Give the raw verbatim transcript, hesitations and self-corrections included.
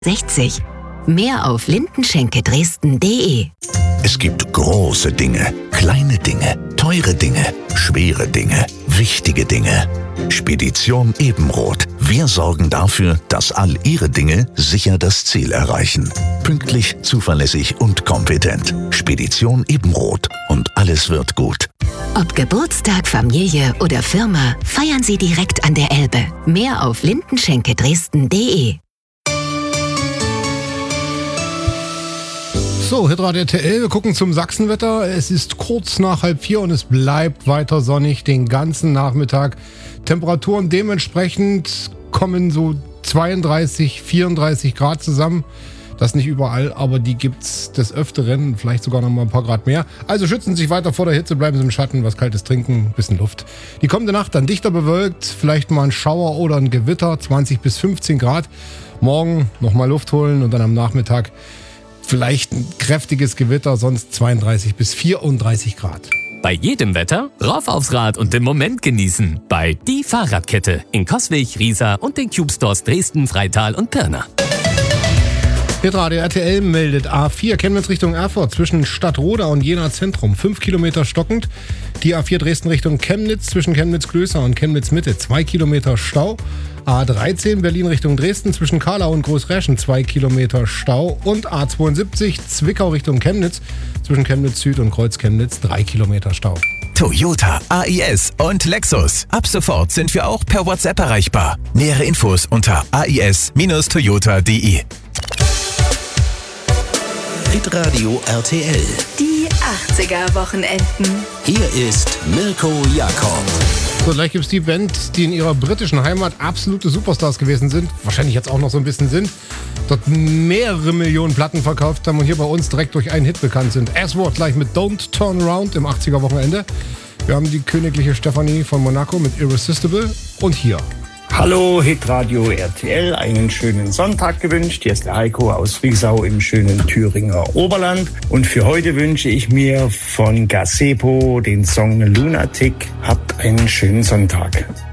sechzig. Mehr auf lindenschenke dresden punkt de. Es gibt große Dinge, kleine Dinge, teure Dinge, schwere Dinge, wichtige Dinge. Spedition Ebenroth. Wir sorgen dafür, dass all Ihre Dinge sicher das Ziel erreichen. Pünktlich, zuverlässig und kompetent. Spedition Ebenroth. Und alles wird gut. Ob Geburtstag, Familie oder Firma, feiern Sie direkt an der Elbe. Mehr auf lindenschenke dresden punkt de. So, Hitradio R T L, wir gucken zum Sachsenwetter. Es ist kurz nach halb vier und es bleibt weiter sonnig den ganzen Nachmittag. Temperaturen dementsprechend kommen so zweiunddreißig, vierunddreißig Grad zusammen. Das nicht überall, aber die gibt's des Öfteren, vielleicht sogar noch mal ein paar Grad mehr. Also schützen Sie sich weiter vor der Hitze, bleiben Sie im Schatten, was Kaltes trinken, ein bisschen Luft. Die kommende Nacht dann dichter bewölkt, vielleicht mal ein Schauer oder ein Gewitter, zwanzig bis fünfzehn Grad. Morgen nochmal Luft holen und dann am Nachmittag vielleicht ein kräftiges Gewitter, sonst zweiunddreißig bis vierunddreißig Grad. Bei jedem Wetter rauf aufs Rad und den Moment genießen. Bei Die Fahrradkette in Coswig, Riesa und den Cube Stores Dresden, Freital und Pirna. Hitradio R T L meldet A vier Chemnitz Richtung Erfurt zwischen Stadtroda und Jena Zentrum. fünf Kilometer stockend. Die A vier Dresden Richtung Chemnitz zwischen Chemnitz-Klößer und Chemnitz-Mitte. zwei Kilometer Stau. A dreizehn Berlin Richtung Dresden zwischen Karlau und Großräschen. zwei Kilometer Stau. Und A zweiundsiebzig Zwickau Richtung Chemnitz zwischen Chemnitz Süd und Kreuz Chemnitz. drei Kilometer Stau. Toyota, A I S und Lexus. Ab sofort sind wir auch per WhatsApp erreichbar. Nähere Infos unter a i s Toyota punkt de. Hitradio R T L. Die achtziger-Wochenenden. Hier ist Mirko Jakob. So, gleich gibt es die Band, die in ihrer britischen Heimat absolute Superstars gewesen sind. Wahrscheinlich jetzt auch noch so ein bisschen sind. Dort mehrere Millionen Platten verkauft haben und hier bei uns direkt durch einen Hit bekannt sind. S-Word gleich mit Don't Turn Around im achtziger-Wochenende. Wir haben die königliche Stefanie von Monaco mit Irresistible. Und hier. Hallo, Hitradio R T L, einen schönen Sonntag gewünscht. Hier ist der Heiko aus Friesau im schönen Thüringer Oberland. Und für heute wünsche ich mir von Gazebo den Song Lunatic. Habt einen schönen Sonntag.